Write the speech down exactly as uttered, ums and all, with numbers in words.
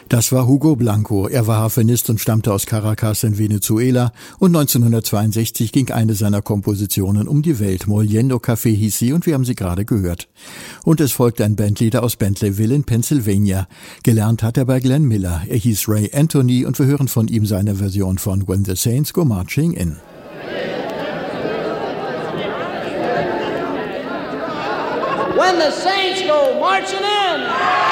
Das war Hugo Blanco. Er war Harfenist und stammte aus Caracas in Venezuela und neunzehnhundertzweiundsechzig ging eine seiner Kompositionen um die Welt. Moliendo Café hieß sie und wir haben sie gerade gehört. Und es folgte ein Bandleader aus Bentleyville in Pennsylvania. Gelernt hat er bei Glenn Miller. Er hieß Ray Anthony und wir hören von ihm seine Version von When the Saints Go Marching In. When the saints go marching in.